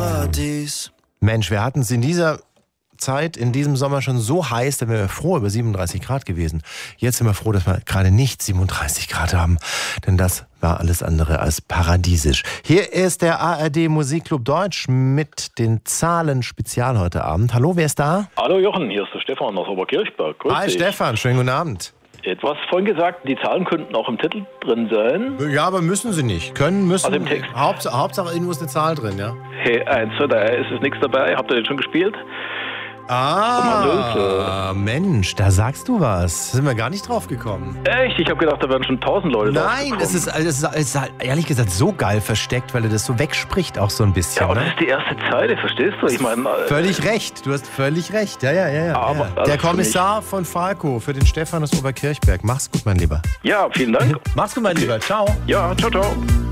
Paradies. Mensch, wir hatten es in dieser Zeit, in diesem Sommer schon so heiß, da wären wir froh über 37 Grad gewesen. Jetzt sind wir froh, dass wir gerade nicht 37 Grad haben, denn das war alles andere als paradiesisch. Hier ist der ARD Musikclub Deutsch mit den Zahlen Spezial heute Abend. Hallo, wer ist da? Hallo Jochen, hier ist der Stefan aus Oberkirchberg. Grüß Hi dich. Stefan, schönen guten Abend. Du hast vorhin gesagt, die Zahlen könnten auch im Titel drin sein. Ja, aber müssen sie nicht. Können, müssen. Also im Text. Hauptsache irgendwo ist eine Zahl drin, ja? Hey, 1, 2, 3, ist nichts dabei? Habt ihr den schon gespielt? Mensch, da sagst du was. Sind wir gar nicht drauf gekommen. Echt? Ich habe gedacht, da wären schon 1000 Leute Nein, es ist ehrlich gesagt so geil versteckt, weil er das so wegspricht auch so ein bisschen. Ja, aber ne? das ist die erste Zeile, verstehst du? Ich meine, Völlig recht, du hast völlig recht. Ja. Aber Der also Kommissar von Falco für den Stefan aus Oberkirchberg. Mach's gut, mein Lieber. ja, vielen Dank. Mach's gut, mein Lieber. Ciao. Ja, ciao, ciao.